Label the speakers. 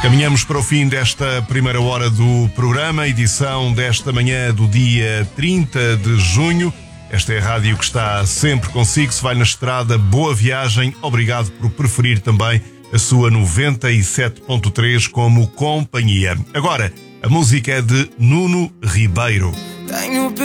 Speaker 1: Caminhamos para o fim desta primeira hora do programa, edição desta manhã do dia 30 de junho. Esta é a rádio que está sempre consigo. Se vai na estrada, boa viagem. Obrigado por preferir também a sua 97.3 como companhia. Agora, a música é de Nuno Ribeiro.